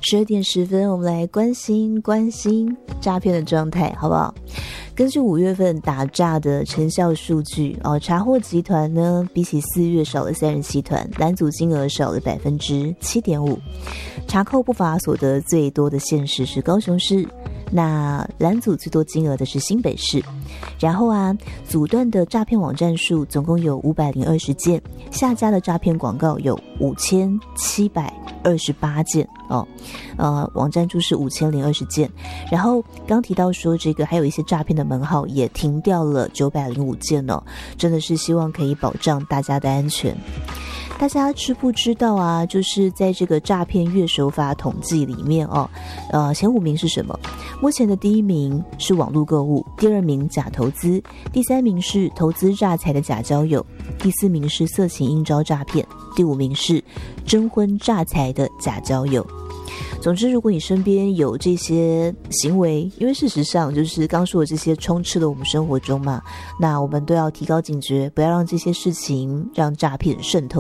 12点10分，我们来关心诈骗的状态，好不好？根据5月份打诈的成效数据查获集团呢，比起4月少了37团，拦阻金额少了 7.5%。查扣不法所得最多的县市是高雄市，那拦阻最多金额的是新北市。然后阻断的诈骗网站数总共有520件，下架的诈骗广告有5728件网站数是5020件。然后刚提到说这个还有一些诈骗的门号也停掉了905件真的是希望可以保障大家的安全。大家知不知道就是在这个诈骗月手法统计里面前5名是什么？目前的第1名是网络购物，第2名假投资，第3名是投资诈财的假交友，第4名是色情应招诈骗，第5名是征婚诈财的假交友。总之，如果你身边有这些行为，因为事实上就是刚说的这些充斥了我们生活中嘛，那我们都要提高警觉，不要让这些事情让诈骗渗透